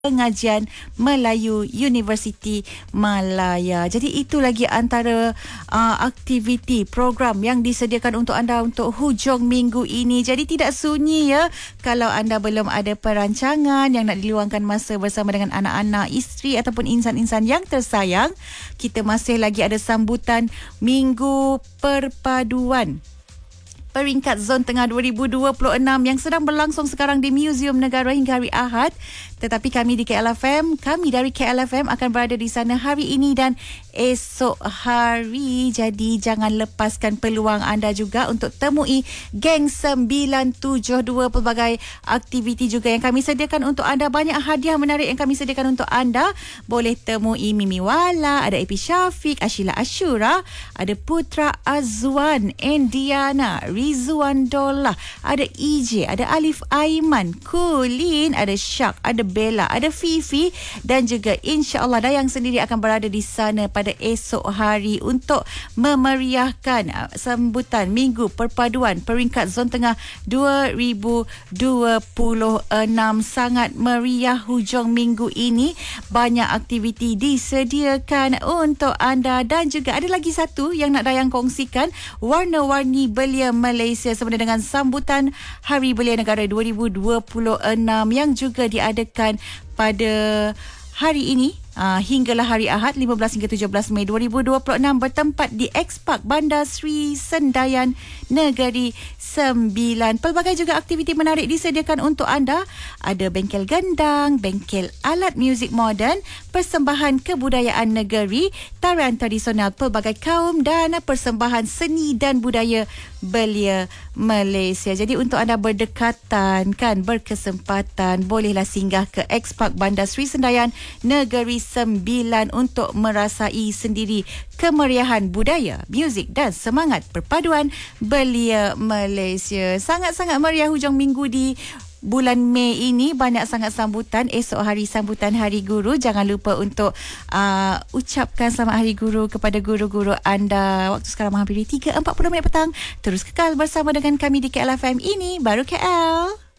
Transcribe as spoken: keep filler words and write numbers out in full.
Pengajian Melayu Universiti Malaya. Jadi itu lagi antara uh, aktiviti program yang disediakan untuk anda untuk hujung minggu ini. Jadi tidak sunyi ya kalau anda belum ada perancangan yang nak diluangkan masa bersama dengan anak-anak, isteri ataupun insan-insan yang tersayang. Kita masih lagi ada sambutan Minggu Perpaduan Peringkat Zon Tengah dua ribu dua puluh enam yang sedang berlangsung sekarang di Muzium Negara hingga hari Ahad. Tetapi kami di K L F M, kami dari K L F M akan berada di sana hari ini dan esok hari. Jadi jangan lepaskan peluang anda juga untuk temui Geng sembilan tujuh dua. Pelbagai aktiviti juga yang kami sediakan untuk anda. Banyak hadiah menarik yang kami sediakan untuk anda. Boleh temui Mimi Wala, ada Epi Syafiq, Ashila Ashura, ada Putra Azwan, Indiana, Rizwan Dollah, ada E J, ada Alif Aiman, Kulin, ada Syak, ada Bella, ada Fifi dan juga insya-Allah Dayang sendiri akan berada di sana pada esok hari untuk memeriahkan uh, sambutan Minggu Perpaduan Peringkat Zon Tengah dua ribu dua puluh enam. Sangat meriah hujung minggu ini. Banyak aktiviti disediakan untuk anda dan juga ada lagi satu yang nak Dayang kongsikan, warna-warni belia Malaysia sempena dengan sambutan Hari Belia Negara dua ribu dua puluh enam yang juga diadakan pada hari ini uh, hinggalah hari Ahad lima belas hingga tujuh belas Mei dua ribu dua puluh enam bertempat di X-Park Bandar Sri Sendayan Negeri Sembilan. Pelbagai juga aktiviti menarik disediakan untuk anda. Ada bengkel gendang, bengkel alat muzik moden, persembahan kebudayaan negeri, tarian tradisional pelbagai kaum dan persembahan seni dan budaya belia Malaysia. Jadi untuk anda berdekatan kan, berkesempatan, bolehlah singgah ke X-Park Bandar Sri Sendayan Negeri Sembilan untuk merasai sendiri kemeriahan budaya, muzik dan semangat perpaduan belia Malaysia. Sangat-sangat meriah hujung minggu di bulan Mei ini. Banyak sangat sambutan. Esok hari sambutan Hari Guru. Jangan lupa untuk uh, ucapkan selamat Hari Guru kepada guru-guru anda. Waktu sekarang menghampiri tiga empat puluh minit petang. Terus kekal bersama dengan kami di K L F M. Ini baru K L.